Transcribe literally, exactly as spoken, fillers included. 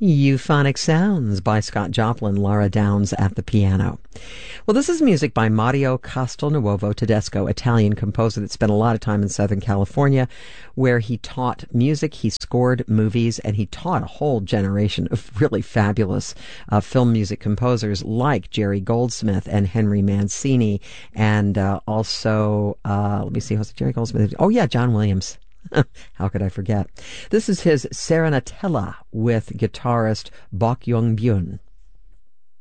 Euphonic Sounds by Scott Joplin, Laura Downs at the piano. Well, this is music by Mario Castelnuovo Tedesco, Italian composer that spent a lot of time in Southern California, where he taught music, he scored movies, and he taught a whole generation of really fabulous uh, film music composers like Jerry Goldsmith and Henry Mancini, and uh, also, uh, let me see, who's Jerry Goldsmith? Oh, yeah, John Williams. How could I forget? This is his Serenatella with guitarist Bok Young Byun.